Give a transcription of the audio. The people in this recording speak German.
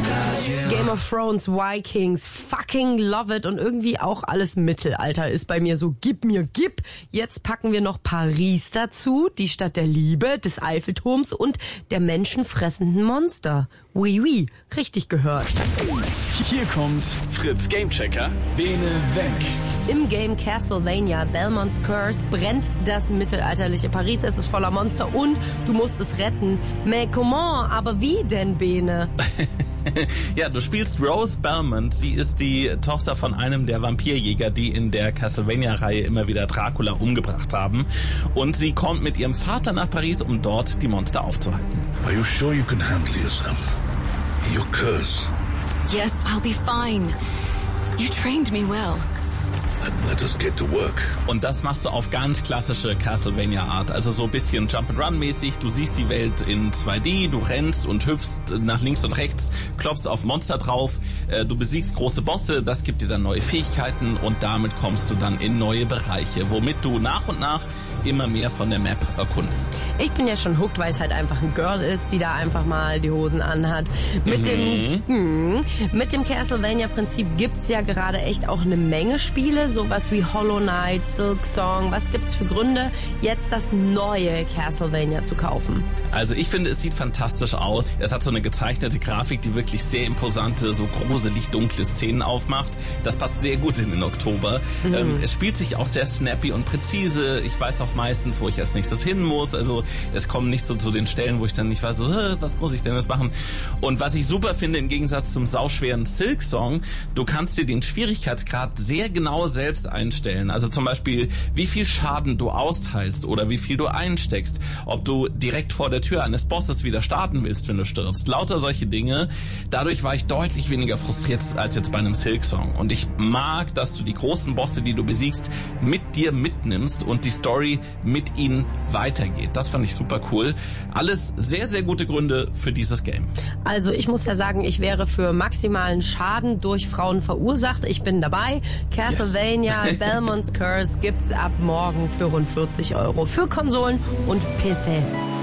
Game of Thrones, Vikings, fucking love it und irgendwie auch alles Mittelalter ist bei mir so gib. Jetzt packen wir noch Paris dazu, die Stadt der Liebe, des Eiffelturms und der menschenfressenden Monster. Oui, richtig gehört. Hier kommt Fritz Gamechecker, Bene weg. Im Game Castlevania Belmont's Curse brennt das mittelalterliche Paris. Es ist voller Monster und du musst es retten. Mais comment? Aber wie denn, Bene? Ja, du spielst Rose Belmont. Sie ist die Tochter von einem der Vampirjäger, die in der Castlevania-Reihe immer wieder Dracula umgebracht haben. Und sie kommt mit ihrem Vater nach Paris, um dort die Monster aufzuhalten. Are you sure you can handle yourself? Your curse. Yes, I'll be fine. You trained me well. Then let us get to work. Und das machst du auf ganz klassische Castlevania-Art. Also so ein bisschen Jump-and-Run-mäßig. Du siehst die Welt in 2D, du rennst und hüpfst nach links und rechts, klopfst auf Monster drauf, du besiegst große Bosse, das gibt dir dann neue Fähigkeiten und damit kommst du dann in neue Bereiche, womit du nach und nach immer mehr von der Map erkundest. Ich bin ja schon hooked, weil es halt einfach ein Girl ist, die da einfach mal die Hosen anhat. Mit dem Castlevania-Prinzip gibt's ja gerade echt auch eine Menge Spiele, sowas wie Hollow Knight, Silksong. Was gibt's für Gründe, jetzt das neue Castlevania zu kaufen? Also ich finde, es sieht fantastisch aus. Es hat so eine gezeichnete Grafik, die wirklich sehr imposante, so gruselig dunkle Szenen aufmacht. Das passt sehr gut in den Oktober. Es spielt sich auch sehr snappy und präzise. Ich weiß auch meistens, wo ich als nächstes hin muss. Also es kommen nicht so zu den Stellen, wo ich dann nicht weiß, so, was muss ich denn jetzt machen? Und was ich super finde, im Gegensatz zum sauschweren Silksong, du kannst dir den Schwierigkeitsgrad sehr genau selbst einstellen. Also zum Beispiel, wie viel Schaden du austeilst oder wie viel du einsteckst. Ob du direkt vor der Tür eines Bosses wieder starten willst, wenn du stirbst. Lauter solche Dinge. Dadurch war ich deutlich weniger frustriert als jetzt bei einem Silksong. Und ich mag, dass du die großen Bosse, die du besiegst, mit dir mitnimmst und die Story mit ihnen weitergeht. Das fand ich super cool. Alles sehr, sehr gute Gründe für dieses Game. Also ich muss ja sagen, ich wäre für maximalen Schaden durch Frauen verursacht. Ich bin dabei. Castlevania Belmont's Curse gibt's ab morgen für rund 40 € für Konsolen und PC.